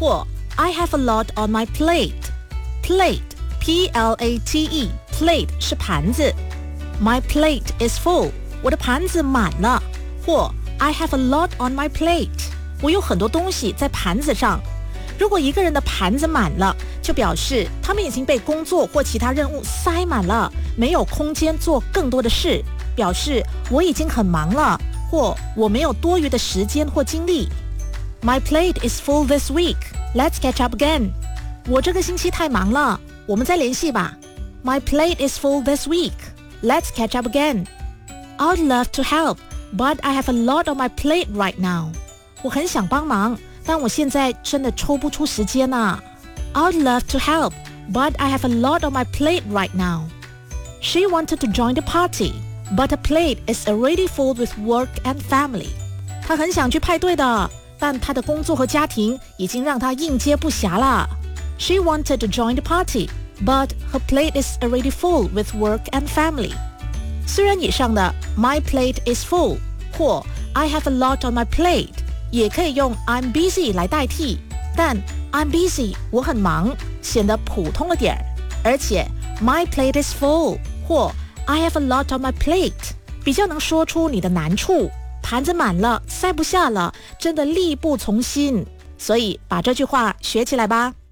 或 I have a lot on my plate. Plate, P-L-A-T-E, plate 是盘子。My plate is full. 我的盘子满了。或 I have a lot on my plate. 我有很多东西在盘子上。如果一个人的盘子满了，就表示他们已经被工作或其他任务塞满了，没有空间做更多的事，表示我已经很忙了，或我没有多余的时间或精力。My plate is full this week. Let's catch up again. 我这个星期太忙了，我们再联系吧。My plate is full this week. Let's catch up again. I'd love to help, but I have a lot on my plate right now. 我很想帮忙，但我现在真的抽不出时间啊。I'd love to help, but I have a lot on my plate right now. She wanted to join the party, but her plate is already full with work and family. 她很想去派对的，但她的工作和家庭已经让她应接不暇了。She wanted to join the party, but her plate is already full with work and family. 虽然以上的 my plate is full 或 I have a lot on my plate 也可以用 I'm busy 来代替，但 I'm busy 我很忙显得普通了点，而且 my plate is full 或 I have a lot on my plate 比较能说出你的难处，盘子满了塞不下了，真的力不从心，所以把这句话学起来吧。